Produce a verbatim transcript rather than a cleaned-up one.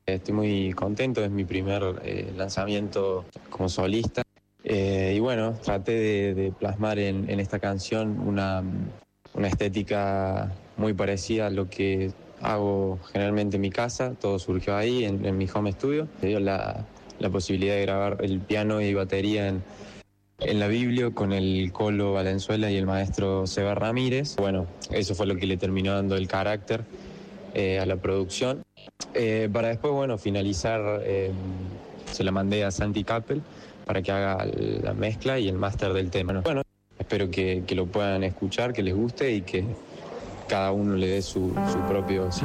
Estoy muy contento, es mi primer eh, lanzamiento como solista. Eh, y bueno, traté de, de plasmar en, en esta canción una, una estética muy parecida a lo que hago generalmente en mi casa. Todo surgió ahí, en, en mi home studio. Me dio la, la posibilidad de grabar el piano y batería en, en la Biblio con el Colo Valenzuela y el maestro Seba Ramírez. Bueno, eso fue lo que le terminó dando el carácter eh, a la producción. Eh, para después, bueno, finalizar, eh, se la mandé a Santi Capel para que haga la mezcla y el máster del tema. Bueno, espero que, que lo puedan escuchar, que les guste y que cada uno le dé su, su propio